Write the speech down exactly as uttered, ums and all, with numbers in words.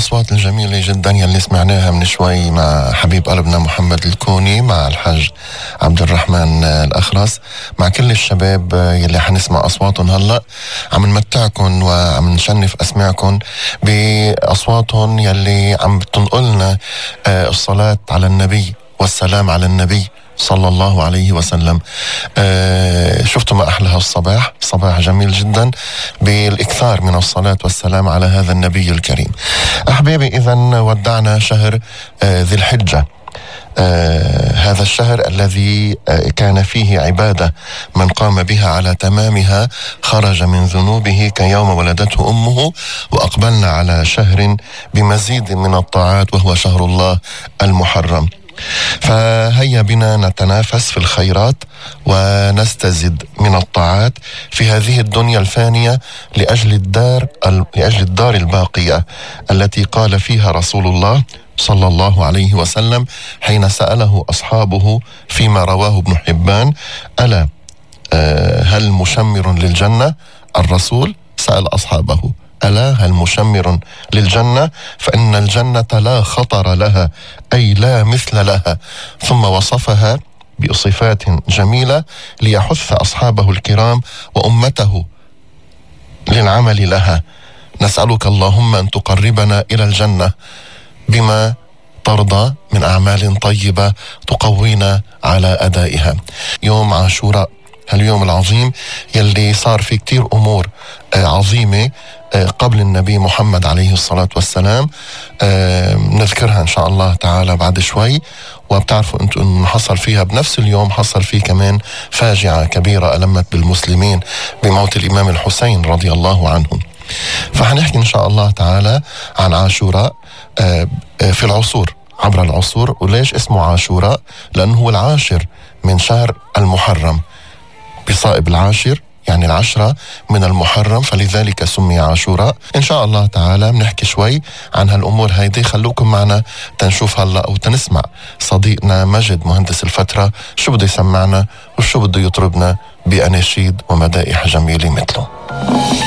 الأصوات الجميلة جدا يلي سمعناها من شوي مع حبيب قلبنا محمد الكوني، مع الحاج عبد الرحمن الأخرس، مع كل الشباب يلي حنسمع أصواتهم هلأ، عم نمتعكم وعم نشنف أسماعكم بأصواتهم يلي عم تنقلنا الصلاة على النبي والسلام على النبي صلى الله عليه وسلم. آه شفتوا ما أحلى الصباح، صباح جميل جدا بالإكثار من الصلاة والسلام على هذا النبي الكريم. أحبابي، إذن ودعنا شهر آه ذي الحجة، آه هذا الشهر الذي آه كان فيه عبادة من قام بها على تمامها خرج من ذنوبه كيوم ولدته أمه، وأقبلنا على شهر بمزيد من الطاعات وهو شهر الله المحرم. فهيا بنا نتنافس في الخيرات ونستزد من الطاعات في هذه الدنيا الفانية لأجل الدار لأجل الدار الباقية التي قال فيها رسول الله صلى الله عليه وسلم حين سأله أصحابه فيما رواه ابن حبان: ألا آه هل مشمر للجنة؟ الرسول سأل أصحابه: ألا هل مشمر للجنة؟ فإن الجنة لا خطر لها، أي لا مثل لها. ثم وصفها بصفات جميلة ليحث أصحابه الكرام وأمته للعمل لها. نسألك اللهم أن تقربنا إلى الجنة بما ترضى من أعمال طيبة تقوينا على أدائها. يوم عاشوراء، هاليوم العظيم يلي صار في كتير أمور عظيمة قبل النبي محمد عليه الصلاة والسلام، نذكرها إن شاء الله تعالى بعد شوي. وبتعرفوا أنتم أنه حصل فيها بنفس اليوم حصل فيه كمان فاجعة كبيرة ألمت بالمسلمين بموت الإمام الحسين رضي الله عنه. فحنحكي إن شاء الله تعالى عن عاشوراء في العصور، عبر العصور. وليش اسمه عاشوراء؟ لأنه هو العاشر من شهر المحرم، بصائب العاشر يعني العشرة من المحرم، فلذلك سمي عاشوراء. إن شاء الله تعالى بنحكي شوي عن هالأمور هيدي. خلوكم معنا تنشوف هلأ أو تنسمع صديقنا مجد مهندس الفترة شو بده يسمعنا وشو بده يطربنا بأناشيد ومدائح جميلة مثله.